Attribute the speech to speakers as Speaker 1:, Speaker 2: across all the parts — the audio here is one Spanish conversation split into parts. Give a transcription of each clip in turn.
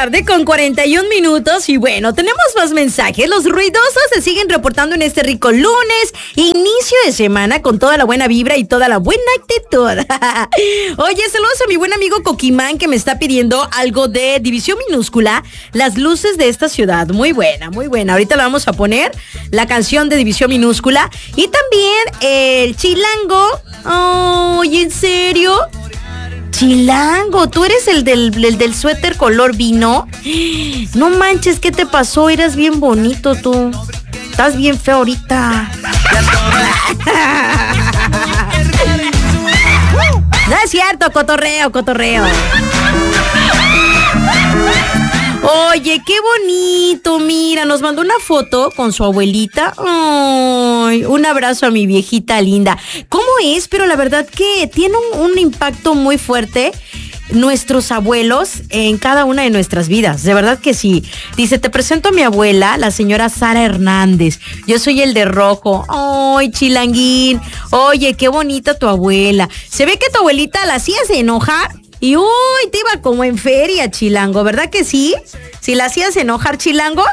Speaker 1: tarde con 41 minutos y bueno, tenemos más mensajes. Los ruidosos se siguen reportando en este rico lunes, inicio de semana con toda la buena vibra y toda la buena actitud. Oye, saludos a mi buen amigo Coquimán que me está pidiendo algo de División Minúscula, las luces de esta ciudad. Muy buena, muy buena. Ahorita la vamos a poner, la canción de División Minúscula y también el Chilango. Oye, ¿en serio? Chilango, ¿tú eres el del suéter color vino? No manches, ¿qué te pasó? Eras bien bonito tú. Estás bien feo ahorita. No es cierto, cotorreo. Oye, qué bonito, mira, nos mandó una foto con su abuelita. Ay, un abrazo a mi viejita linda. ¿Cómo es? Pero la verdad que tiene un impacto muy fuerte nuestros abuelos en cada una de nuestras vidas. De verdad que sí. Dice, te presento a mi abuela, la señora Sara Hernández. Yo soy el de rojo. Ay, chilanguín. Oye, qué bonita tu abuela. Se ve que tu abuelita la hacías enojar. Y uy, te iba como en feria, Chilango, ¿verdad que sí? Si la hacías enojar, Chilango.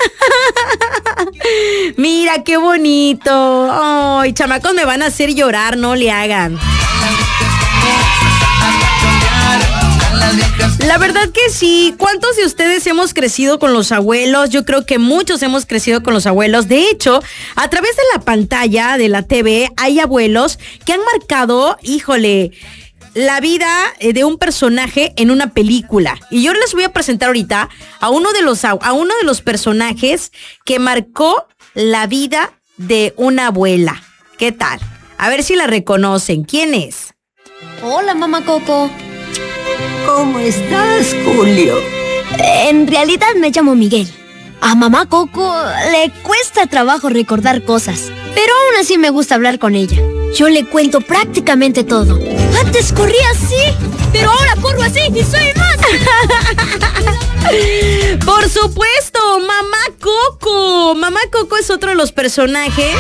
Speaker 1: Mira, qué bonito. Ay, chamacos me van a hacer llorar, no le hagan. La verdad que sí. ¿Cuántos de ustedes hemos crecido con los abuelos? Yo creo que muchos hemos crecido con los abuelos. De hecho, a través de la pantalla de la TV hay abuelos que han marcado, híjole, la vida de un personaje en una película. Y yo les voy a presentar ahorita a uno de los personajes que marcó la vida de una abuela. ¿Qué tal? A ver si la reconocen. ¿Quién es?
Speaker 2: Hola, mamá Coco.
Speaker 3: ¿Cómo estás, Julio?
Speaker 2: En realidad me llamo Miguel. A mamá Coco le cuesta trabajo recordar cosas, pero aún así me gusta hablar con ella. Yo le cuento prácticamente todo. Antes corría así, pero ahora corro así y soy más.
Speaker 1: Por supuesto, mamá Coco. Mamá Coco es otro de los personajes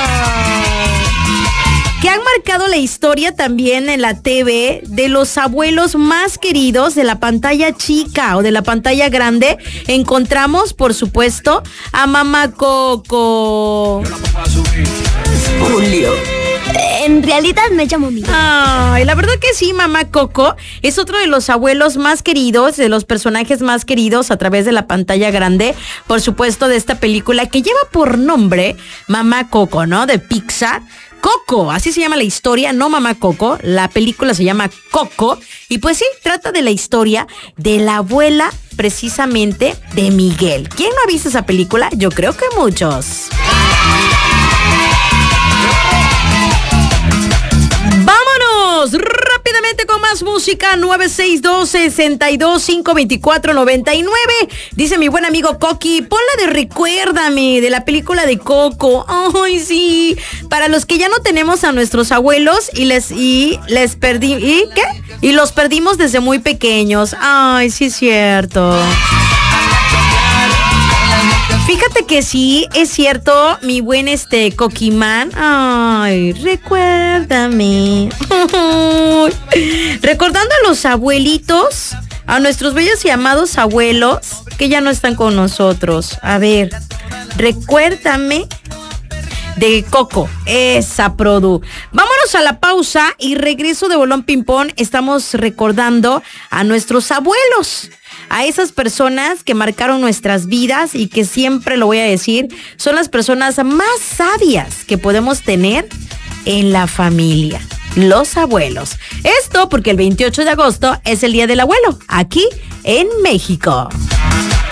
Speaker 1: que han marcado la historia también en la TV de los abuelos más queridos de la pantalla chica o de la pantalla grande. Encontramos, por supuesto, a mamá Coco.
Speaker 3: Julio.
Speaker 2: En realidad me llamo Miguel.
Speaker 1: Ay, la verdad que sí, mamá Coco es otro de los abuelos más queridos, de los personajes más queridos a través de la pantalla grande, por supuesto, de esta película que lleva por nombre Mamá Coco, ¿no? De Pixar. Coco, así se llama la historia, no Mamá Coco, la película se llama Coco, y pues sí, trata de la historia de la abuela precisamente de Miguel. ¿Quién no ha visto esa película? Yo creo que muchos. ¡Vámonos! Rápidamente con más música. 962-62-524-99. Dice mi buen amigo Coqui, ponla de Recuérdame, de la película de Coco. Ay, sí. Para los que ya no tenemos a nuestros abuelos y los perdimos desde muy pequeños. Ay, sí es cierto. Fíjate que sí, es cierto, mi buen Coquimán. Ay, recuérdame. Recordando a los abuelitos, a nuestros bellos y amados abuelos que ya no están con nosotros. A ver, recuérdame de Coco, esa produ. Vámonos a la pausa y regreso de Bolón Ping-Pong. Estamos recordando a nuestros abuelos, a esas personas que marcaron nuestras vidas y que siempre lo voy a decir, son las personas más sabias que podemos tener en la familia, los abuelos. Esto porque el 28 de agosto es el Día del Abuelo, aquí en México.